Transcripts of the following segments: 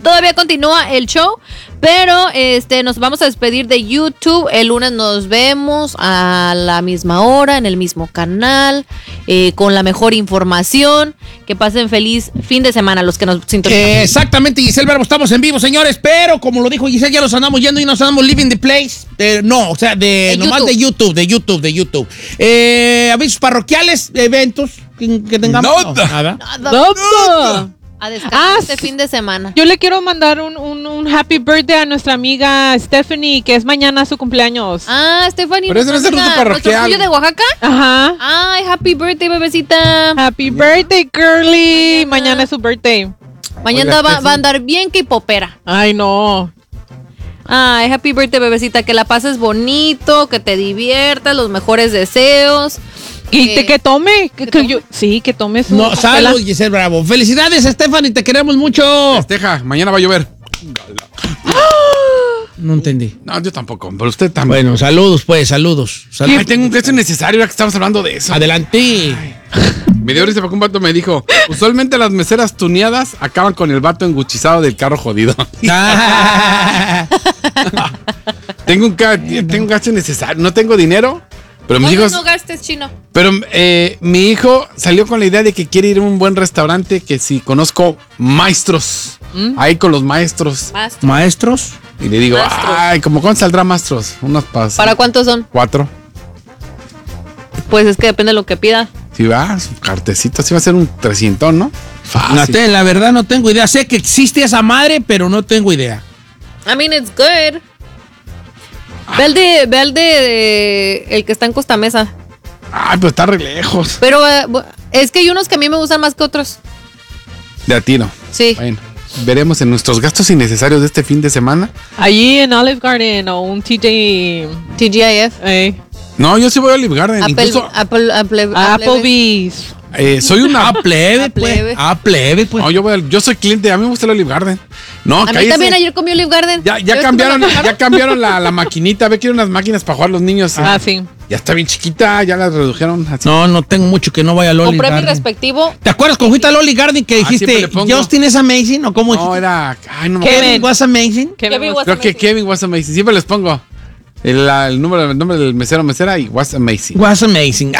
todavía continúa el show, pero nos vamos a despedir de YouTube. El lunes nos vemos a la misma hora, en el mismo canal, con la mejor información. Que pasen feliz fin de semana los que nos sintonizan. Exactamente, Giselle Bravo, estamos en vivo, señores, pero como lo dijo Giselle, ya los andamos yendo y nos andamos leaving the place. Nomás YouTube. de YouTube. Avisos parroquiales, eventos que tengamos. Nada. A descansar este fin de semana. Yo le quiero mandar un happy birthday a nuestra amiga Stephanie, que es mañana su cumpleaños. Stephanie. Pero eso no es el ruso parroquial. ¿Nuestro de Oaxaca? Ajá. Ay, happy birthday, bebecita. Happy birthday, girly. Mañana es su birthday. Mañana va a andar bien que popera. Ay, no. Ay, happy birthday, bebecita. Que la pases bonito, que te diviertas, los mejores deseos. Y que tome. Que tome su. No, salud, Giselle Bravo. Felicidades, Stephanie, te queremos mucho. Festeja, mañana va a llover. No entendí. No, yo tampoco, pero usted también. Bueno, saludos, pues, saludos. Ay, tengo un gesto innecesario ya que estamos hablando de eso. Adelante. Me dio risa porque un vato me dijo, usualmente las meseras tuneadas acaban con el vato enguchizado del carro jodido. Tengo un gasto innecesario, no tengo dinero, pero mis hijos... No gastes, chino. Pero mi hijo salió con la idea de que quiere ir a un buen restaurante, que si conozco maestros, ahí con los maestros. ¿Maestros? Y le digo, ¿cuánto saldrá maestros? Unos pasos. ¿Para cuántos son? 4. Pues es que depende de lo que pida. Si va, su cartecito, sí va a ser un 300, ¿no? Fácil. La verdad no tengo idea. Sé que existe esa madre, pero no tengo idea. I mean, it's good. Ve al de el que está en Costa Mesa. Ay, pero está re lejos. Pero es que hay unos que a mí me gustan más que otros. De a tiro. Sí. Bueno, veremos en nuestros gastos innecesarios de este fin de semana. Allí en Olive Garden o un TGIF. No, yo sí voy a Olive Garden. Incluso Applebee's. Soy una plebe, pues. No, yo soy cliente, a mí me gusta el Olive Garden. No, a mí también ayer comí Olive Garden. Ya cambiaron la maquinita, ve que eran unas máquinas para jugar los niños. Sí. Ya está bien chiquita, ya la redujeron así. No tengo mucho que no vaya al Olive Garden. Compré mi respectivo. ¿Te acuerdas cuando fuiste al Olive Garden que dijiste Justin es amazing o cómo? No, era Kevin was amazing. Creo que Kevin was amazing. Siempre les pongo el nombre del mesera y was amazing. Was amazing.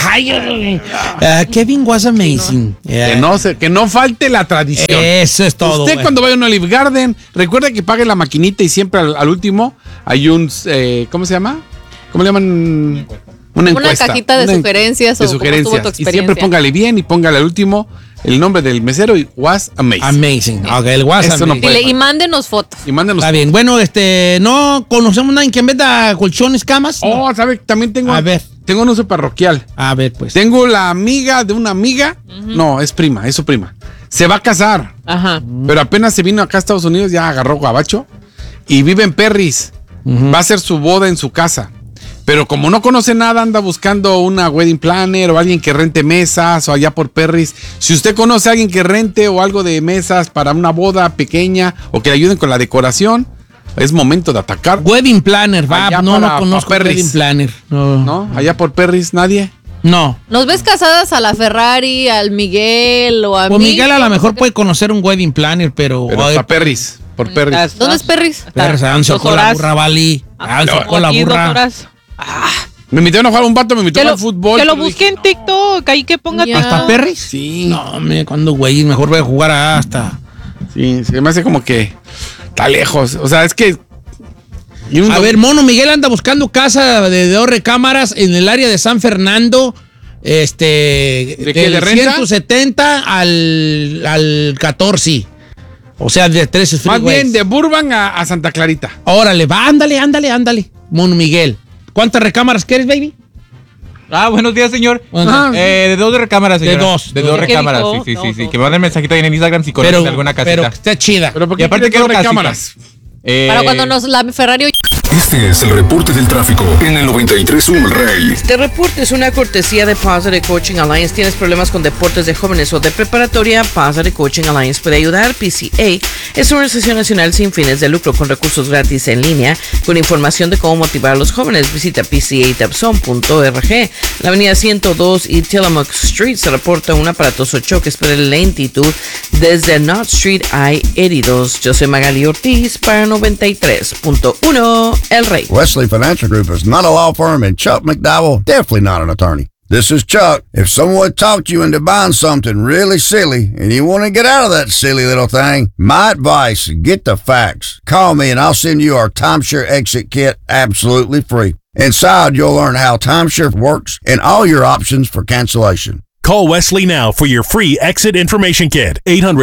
Kevin was amazing. Que no falte la tradición. Eso es todo. Usted cuando vaya a un Olive Garden, recuerde que pague la maquinita y siempre al último hay un ¿cómo se llama? ¿Cómo le llaman? Una encuesta. Una cajita de sugerencias o cómo estuvo tu experiencia. Y siempre póngale bien y póngale al último el nombre del mesero y was amazing. Amazing. Ok, el was Eso amazing. no Y mándenos fotos. Está bien. Bueno, no conocemos a nadie que venda colchones, camas. Oh, ¿sabe? También tengo. A ver. Tengo un uso parroquial. A ver, pues. Tengo la amiga de una amiga. No, es su prima. Se va a casar. Ajá. Pero apenas se vino acá a Estados Unidos, ya agarró gabacho. Y vive en Perris. Va a hacer su boda en su casa. Pero como no conoce nada, anda buscando una wedding planner o alguien que rente mesas o allá por Perris. Si usted conoce a alguien que rente o algo de mesas para una boda pequeña o que le ayuden con la decoración, es momento de atacar. Wedding planner, no conozco Perris. wedding planner. No, allá por Perris, nadie. No. ¿Nos ves casadas a la Ferrari, al Miguel o a Pues mí? Miguel a lo mejor puede conocer un wedding planner, pero a Perris, por Perris. ¿Dónde es Perris? Perris, ansia con la burra, Vali. Ansia con la burra. Me invitaron a jugar un vato, me invitaron al fútbol. Que lo busque en TikTok, ahí que ponga ¿Hasta Perris? Sí. No, cuando güey, mejor voy a jugar hasta. Sí, se me hace como que está lejos. O sea, es que. A ver, Mono Miguel anda buscando casa de 2 recámaras en el área de San Fernando. ¿De qué? ¿De renta? 170 al 14. O sea, de 13 freeways. Más bien de Burbank a Santa Clarita. Órale, va, ándale. Mono Miguel. ¿Cuántas recámaras quieres, baby? Buenos días, señor. De 2 recámaras, señor. De 2 recámaras, sí. Que me manden mensajito ahí en Instagram si conocen alguna casita. Pero está chida. Pero y aparte quiero recámaras. Para cuando la Ferrari... Este es el reporte del tráfico en el 93.1 El Rey. Este reporte es una cortesía de Positive Coaching Alliance. ¿Tienes problemas con deportes de jóvenes o de preparatoria? Positive Coaching Alliance puede ayudar. PCA Es una organización nacional sin fines de lucro con recursos gratis en línea. Con información de cómo motivar a los jóvenes, visita pcatupson.org. La avenida 102 y Tillamook Street se reporta un aparatoso choque de lentitud desde Knott Street I-82. Yo soy Magali Ortiz para 93.1 El Rey. Wesley Financial Group is not a law firm, and Chuck McDowell definitely not an attorney. This is Chuck. If someone talked you into buying something really silly and you want to get out of that silly little thing, my advice, get the facts. Call me and I'll send you our timeshare exit kit absolutely free. Inside, you'll learn how timeshare works and all your options for cancellation. Call Wesley now for your free exit information kit.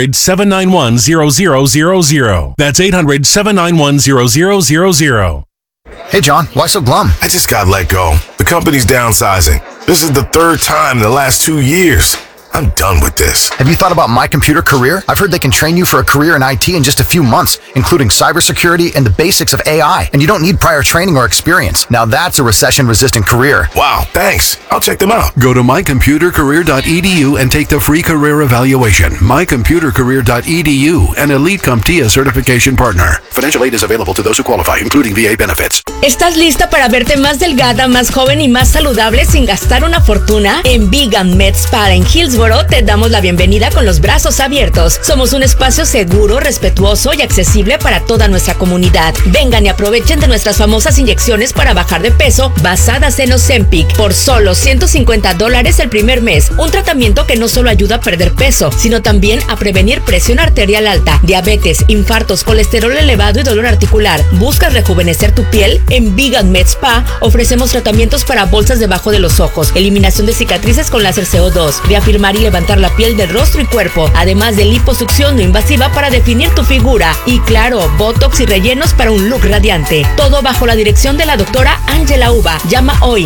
800-791-0000. That's 800-791-0000. Hey, John, why so glum? I just got let go. The company's downsizing. This is the third time in the last 2 years. I'm done with this. Have you thought about My Computer Career? I've heard they can train you for a career in IT in just a few months, including cybersecurity and the basics of AI. And you don't need prior training or experience. Now that's a recession-resistant career. Wow, thanks. I'll check them out. Go to mycomputercareer.edu and take the free career evaluation. mycomputercareer.edu, an Elite CompTIA certification partner. Financial aid is available to those who qualify, including VA benefits. ¿Estás lista para verte más delgada, más joven y más saludable sin gastar una fortuna? En Vegan Med Spa en Hillsboro te damos la bienvenida con los brazos abiertos. Somos un espacio seguro, respetuoso y accesible para toda nuestra comunidad. Vengan y aprovechen de nuestras famosas inyecciones para bajar de peso basadas en Ozempic por solo $150 el primer mes. Un tratamiento que no solo ayuda a perder peso, sino también a prevenir presión arterial alta, diabetes, infartos, colesterol elevado y dolor articular. ¿Buscas rejuvenecer tu piel? En Vegan Med Spa ofrecemos tratamientos para bolsas debajo de los ojos, eliminación de cicatrices con láser CO2, reafirmar y levantar la piel del rostro y cuerpo, además de liposucción no invasiva para definir tu figura y, claro, botox y rellenos para un look radiante. Todo bajo la dirección de la doctora Ángela Uva. Llama hoy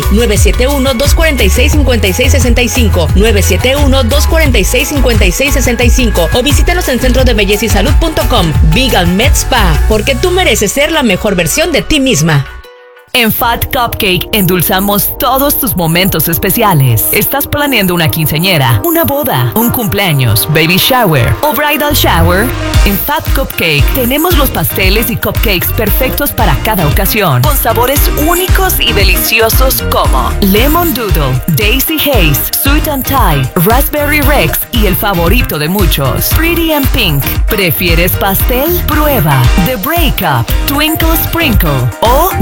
971-246-5665, 971-246-5665 o visítanos en centrodebellezysalud.com. Vegan Med Spa, porque tú mereces ser la mejor versión de ti misma. En Fat Cupcake endulzamos todos tus momentos especiales. ¿Estás planeando una quinceañera, una boda, un cumpleaños, baby shower o bridal shower? En Fat Cupcake tenemos los pasteles y cupcakes perfectos para cada ocasión, con sabores únicos y deliciosos como Lemon Doodle, Daisy Haze, Sweet and Thai, Raspberry Rex y el favorito de muchos, Pretty and Pink. ¿Prefieres pastel? Prueba The Breakup, Twinkle Sprinkle o